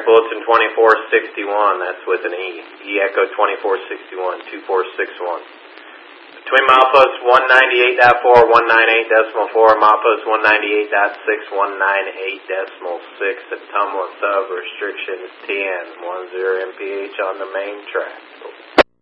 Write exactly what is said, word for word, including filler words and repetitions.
Eric Bulletin twenty-four sixty-one, that's with an E. E Echo twenty-four sixty-one, two four six one. Between milepost one ninety-eight point four, one ninety-eight point four, milepost one ninety-eight point six, one ninety-eight point six, at Tumlin Sub, restriction ten, ten M P H on the main track.